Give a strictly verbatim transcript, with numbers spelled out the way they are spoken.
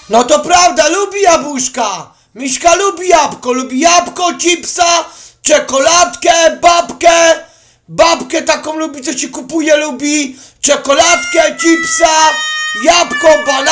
No to prawda, lubi jabłuszka. Miśka lubi jabłko, lubi jabłko, chipsa, czekoladkę, babkę. Babkę taką lubi, co ci kupuje, lubi czekoladkę, chipsa, jabłko, banana.